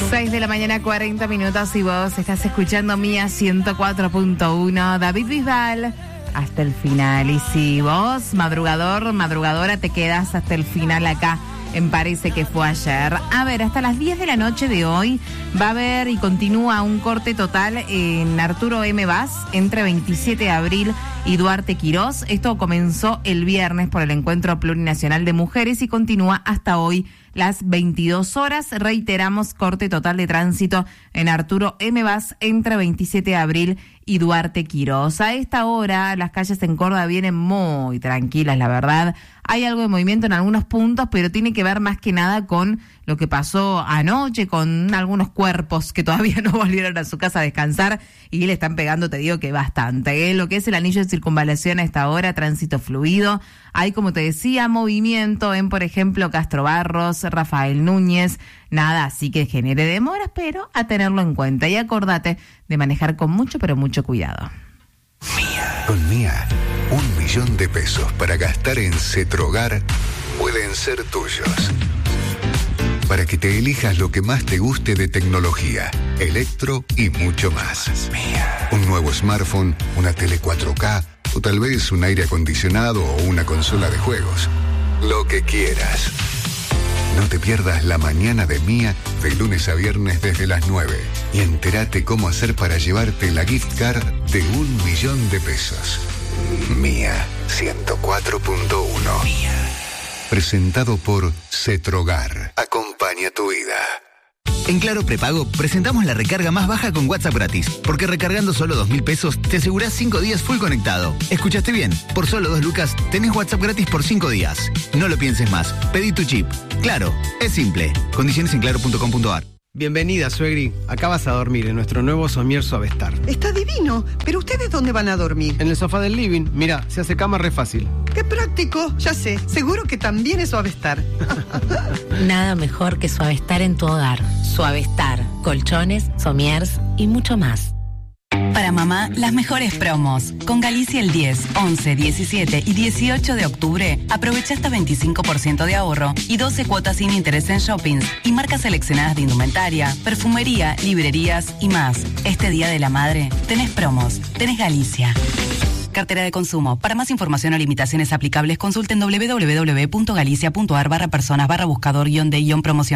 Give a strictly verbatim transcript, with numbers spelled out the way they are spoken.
seis de la mañana, cuarenta minutos, y vos estás escuchando Mía ciento cuatro punto uno. David Bisbal, hasta el final. Y si vos, madrugador, madrugadora, te quedás hasta el final acá en Parece que fue ayer. A ver, hasta las diez de la noche de hoy va a haber y continúa un corte total en Arturo M. Bas entre veintisiete de abril y Duarte Quirós. Esto comenzó el viernes por el Encuentro Plurinacional de Mujeres y continúa hasta hoy las veintidós horas. Reiteramos, corte total de tránsito en Arturo M. Bas entre veintisiete de abril y Duarte Quirós. A esta hora las calles en Córdoba vienen muy tranquilas, la verdad. Hay algo de movimiento en algunos puntos, pero tiene que ver más que nada con lo que pasó anoche, con algunos cuerpos que todavía no volvieron a su casa a descansar y le están pegando, te digo que bastante. ¿eh? Lo que es el anillo de circunvalación a esta hora, tránsito fluido. Hay, como te decía, movimiento en, por ejemplo, Castro Barros, Rafael Núñez. Nada así que genere demoras, pero a tenerlo en cuenta. Y acordate de manejar con mucho, pero mucho cuidado. Mía. Con Mía, un millón de pesos para gastar en Cetrogar pueden ser tuyos. Para que te elijas lo que más te guste de tecnología, electro y mucho más. Mía. Un nuevo smartphone, una tele cuatro K o tal vez un aire acondicionado o una consola de juegos. Lo que quieras. No te pierdas la mañana de Mía de lunes a viernes desde las nueve y entérate cómo hacer para llevarte la gift card de un millón de pesos. Mía ciento cuatro punto uno. Mía. Presentado por Cetrogar. Acompaña tu vida. En Claro Prepago presentamos la recarga más baja con WhatsApp gratis, porque recargando solo dos mil pesos te asegurás cinco días full conectado. ¿Escuchaste bien? Por solo dos lucas tenés WhatsApp gratis por cinco días. No lo pienses más, pedí tu chip. Claro, es simple. Condiciones en claro punto com punto a r. Bienvenida, suegri. Acá vas a dormir en nuestro nuevo somier Suavestar. Está divino, pero ¿ustedes dónde van a dormir? En el sofá del living. Mira, se hace cama re fácil. ¡Qué práctico! Ya sé, seguro que también es Suavestar. Nada mejor que Suavestar en tu hogar. Suavestar, colchones, somiers y mucho más. Para mamá, las mejores promos. Con Galicia el diez, once, diecisiete y dieciocho de octubre, aprovecha hasta veinticinco por ciento de ahorro y doce cuotas sin interés en shoppings y marcas seleccionadas de indumentaria, perfumería, librerías y más. Este Día de la Madre, tenés promos, tenés Galicia. Cartera de consumo. Para más información o limitaciones aplicables, consulten doble u doble u doble u punto galicia punto a r barra personas barra buscador guión de guión promoción.